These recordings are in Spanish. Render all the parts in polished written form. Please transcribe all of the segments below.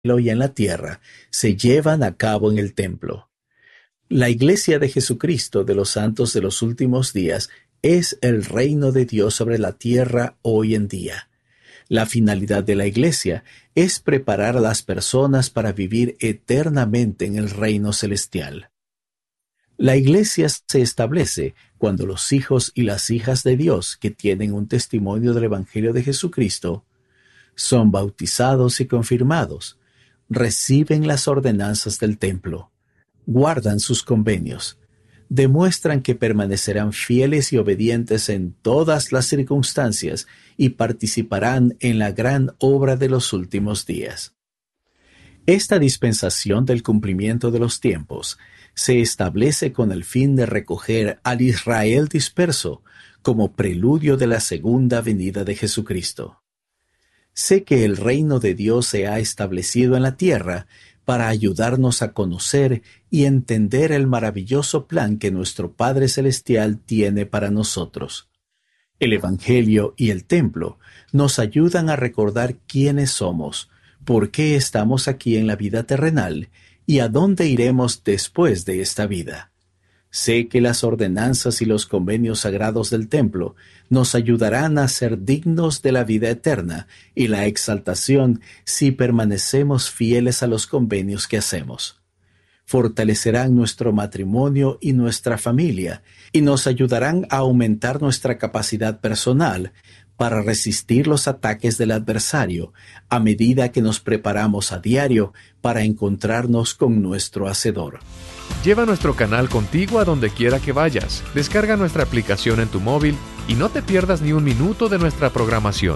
y en la tierra se llevan a cabo en el templo. La Iglesia de Jesucristo de los Santos de los Últimos Días es el reino de Dios sobre la tierra hoy en día. La finalidad de la Iglesia es preparar a las personas para vivir eternamente en el reino celestial. La Iglesia se establece cuando los hijos y las hijas de Dios que tienen un testimonio del Evangelio de Jesucristo son bautizados y confirmados, reciben las ordenanzas del templo, guardan sus convenios, demuestran que permanecerán fieles y obedientes en todas las circunstancias y participarán en la gran obra de los últimos días. Esta dispensación del cumplimiento de los tiempos se establece con el fin de recoger al Israel disperso como preludio de la segunda venida de Jesucristo. Sé que el reino de Dios se ha establecido en la tierra para ayudarnos a conocer y entender el maravilloso plan que nuestro Padre Celestial tiene para nosotros. El Evangelio y el templo nos ayudan a recordar quiénes somos, por qué estamos aquí en la vida terrenal y a dónde iremos después de esta vida. Sé que las ordenanzas y los convenios sagrados del templo nos ayudarán a ser dignos de la vida eterna y la exaltación si permanecemos fieles a los convenios que hacemos. Fortalecerán nuestro matrimonio y nuestra familia y nos ayudarán a aumentar nuestra capacidad personal para resistir los ataques del adversario a medida que nos preparamos a diario para encontrarnos con nuestro Hacedor. Lleva nuestro canal contigo a donde quiera que vayas. Descarga nuestra aplicación en tu móvil y no te pierdas ni un minuto de nuestra programación.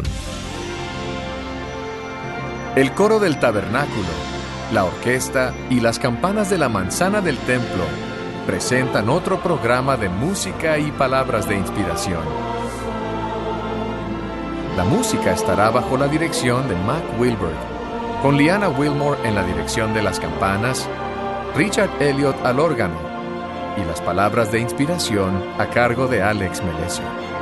El coro del tabernáculo, la orquesta y las campanas de la manzana del templo presentan otro programa de música y palabras de inspiración. La música estará bajo la dirección de Mac Wilberg, con Liana Wilmore en la dirección de las campanas, Richard Elliott al órgano y las palabras de inspiración a cargo de Alex Melesio.